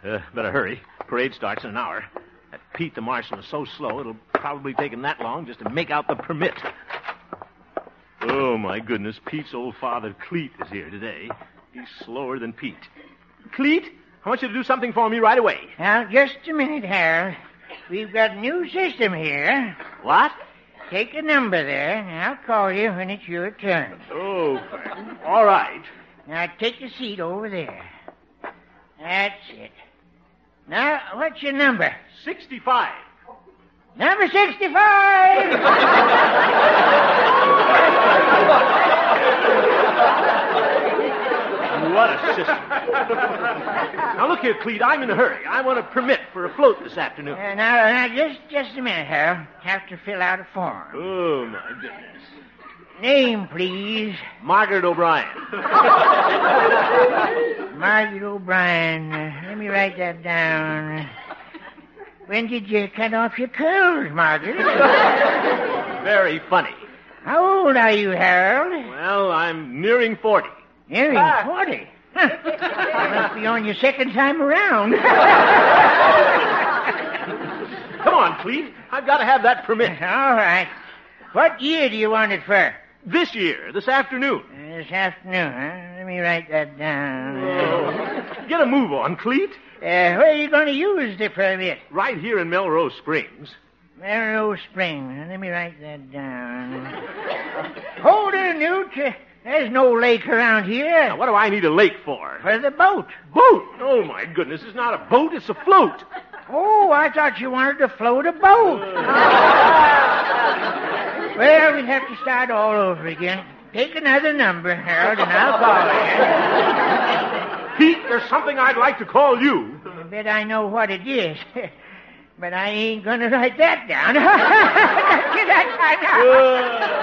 Better hurry. Parade starts in an hour. That Pete the marshal is so slow, it'll probably take him that long just to make out the permit. Oh, my goodness. Pete's old father, Cleet, is here today. He's slower than Pete. Cleet, I want you to do something for me right away. Now, just a minute, Harold. We've got a new system here. What? Take a number there, and I'll call you when it's your turn. Oh, all right. Now, take a seat over there. That's it. Now, what's your number? 65. Number 65! What a system. Now, look here, Cleet. I'm in a hurry. I want a permit for a float this afternoon. Now, just a minute, Harold. Have to fill out a form. Oh, my goodness. Name, please. Margaret O'Brien. Margaret O'Brien. Let me write that down. When did you cut off your curls, Margaret? Very funny. How old are you, Harold? Well, I'm nearing 40. Nearing 40? Huh. You must be on your second time around. Come on, Cleet. I've got to have that permit. All right. What year do you want it for? This year, this afternoon. This afternoon, huh? Let me write that down. Oh. Get a move on, Cleet. Where are you going to use the permit? Right here in Melrose Springs. Melrose Springs. Let me write that down. Hold it, Newt. There's no lake around here. Now, what do I need a lake for? For the boat. Boat? Oh, my goodness. It's not a boat. It's a float. Oh, I thought you wanted to float a boat. Well, we'll have to start all over again. Take another number, Harold, and I'll call you. Pete, there's something I'd like to call you. I bet I know what it is. But I ain't going to write that down. Not that time now.